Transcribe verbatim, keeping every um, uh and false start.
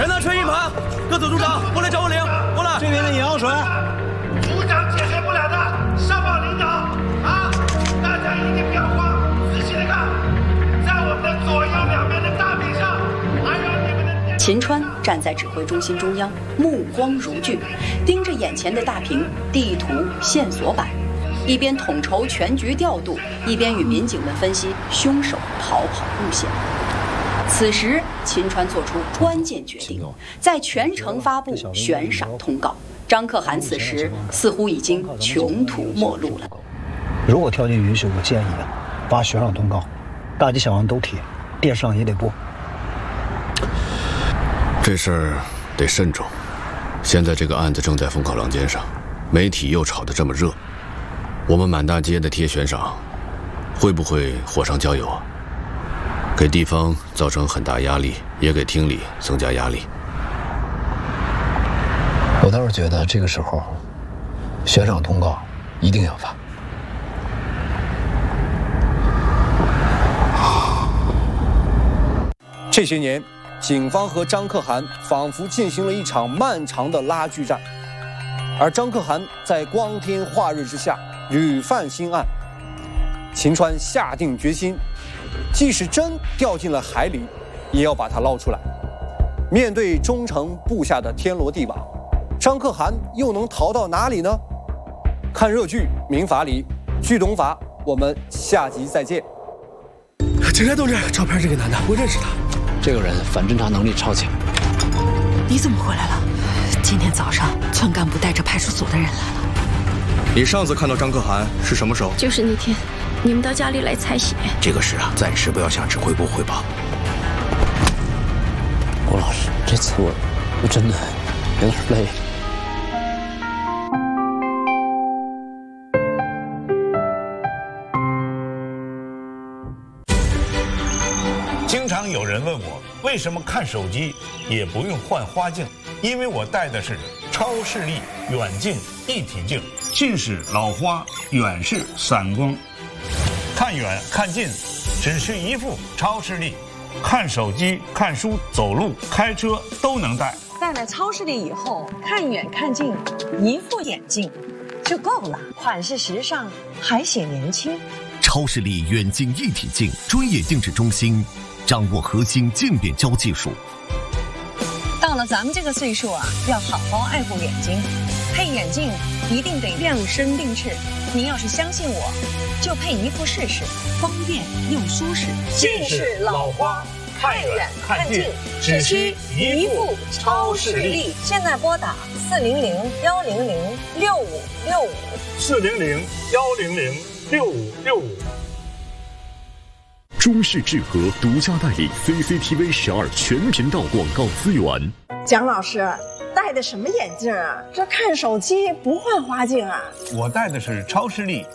谁拿吹一盘？各组组长，过来找我领，过来。 这边的眼药水。 组长解决不了的，上报领导啊！大家一定不要慌，仔细的看，在我们的左右两边的大屏上，还有你们的。 秦川站在指挥中心中央，目光如炬，盯着眼前的大屏、地图、线索板，一边统筹全局调度，一边与民警们分析凶手逃跑路线。此时，秦川做出关键决定，在全城发布悬赏通告。张可汗此时似乎已经穷途末路了。 如果条件允许，我建议啊，发悬赏通告，大街小巷都贴，电视上也得播。 这事儿得慎重。现在这个案子正在风口浪尖上，媒体又炒得这么热，我们满大街的贴悬赏，会不会火上浇油啊？给地方造成很大压力，也给厅里增加压力。 我倒是觉得这个时候，悬赏通告一定要发。 这些年，警方和张可汗仿佛进行了一场漫长的拉锯战，而张可汗在光天化日之下屡犯新案。秦川下定决心，即使真掉进了海里，也要把它捞出来。面对忠诚布下的天罗地网，张可汗又能逃到哪里呢？看热剧《民法里》，剧懂法，我们下集再见。 警察同志，照片这个男的，我认识他。 这个人反侦查能力超强。 你怎么回来了？今天早上村干部带着派出所的人来了。 你上次看到张可汗是什么时候？ 就是那天，你们到家里来采血。 这个事啊，暂时不要向指挥部汇报。 郭老师，这次我我真的有点累。 经常有人问我，为什么看手机也不用换花镜？因为我戴的是超视力远近一体镜，近视老花，远视散光，看远看近，只需一副超视力，看手机、看书、走路、开车都能戴。 戴了超视力以后，看远看近，一副眼镜就够了，款式时尚，还显年轻。 超视力远近一体镜，专业定制中心，掌握核心渐变焦技术。 到了咱们这个岁数啊，要好好爱护眼睛，配眼镜一定得量身定制。您要是相信我，就配一副试试，方便又舒适。 近视老花，看远看近，只需一副超视力。 现在拨打四零零幺零零六五六五， 四零零幺零零六五六五。 中视智和独家代理 C C T V 十二全频道广告资源。 蒋老师戴的什么眼镜啊？这看手机不换花镜啊？ 我戴的是超视力